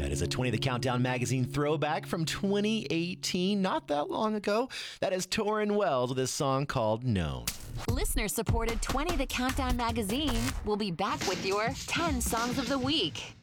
That is a 20 The Countdown magazine throwback from 2018, not that long ago. That is Torrin Wells with a song called Known. Listener-supported 20 The Countdown magazine will be back with your 10 Songs of the Week.